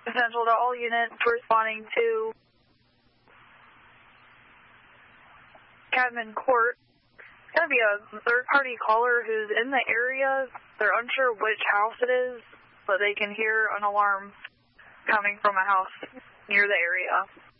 Essential to all units responding to Cadman Court. It's going to be a third-party caller who's in the area. They're unsure which house it is, but they can hear an alarm coming from a house near the area.